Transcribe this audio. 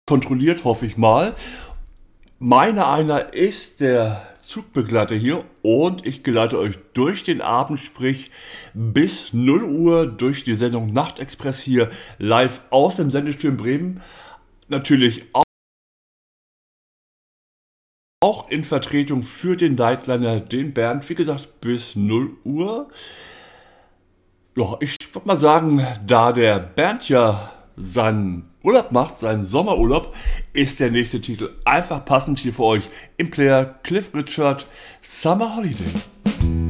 kontrolliert, hoffe ich mal. Einer ist der Zugbegleiter hier und ich geleite euch durch den Abend, sprich bis 0 Uhr durch die Sendung Nachtexpress hier live aus dem Sendestühl in Bremen. Natürlich auch in Vertretung für den Nightliner, den Bernd, wie gesagt, bis 0 Uhr. Ja, ich würde mal sagen, da der Bernd ja seinen Urlaub macht, seinen Sommerurlaub, ist der nächste Titel einfach passend hier für euch im Player Cliff Richard Summer Holiday.